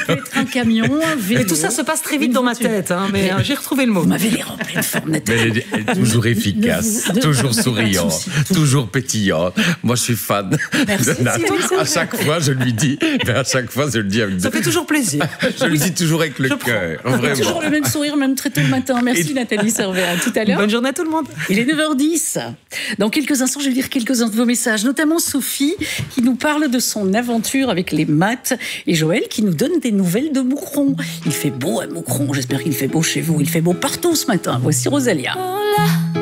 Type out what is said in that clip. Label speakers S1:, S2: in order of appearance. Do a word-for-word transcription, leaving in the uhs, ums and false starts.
S1: peut être un camion, un vélo.
S2: Et tout ça se passe très vite dans ma tête, hein, mais, mais j'ai retrouvé le mot.
S1: Vous m'avez l'air en pleine forme, Nathalie.
S3: Mais elle est, elle est toujours efficace,
S1: de, de,
S3: toujours
S1: de,
S3: souriante,
S1: souci,
S3: toujours pétillante. Moi, je suis fan
S1: Merci,
S3: de Nat. À chaque fois, je lui dis, mais à chaque fois, je le dis avec...
S2: Ça fait toujours plaisir.
S3: Je le dis toujours avec le cœur, vraiment.
S1: Toujours le même sourire, même très tôt le matin. Merci, Et... Nathalie Servet. À tout à l'heure.
S2: Bonne journée à tout le monde.
S1: Il est neuf heures dix. Dans quelques instants, je vais lire quelques-uns de vos messages, notamment Sophie, qui nous parle de son aventure avec les maths, et Joël, qui nous donne des nouvelles de Moucron. Il fait beau à Moucron, j'espère qu'il fait beau chez vous. Il fait beau partout ce matin. Voici Rosalia.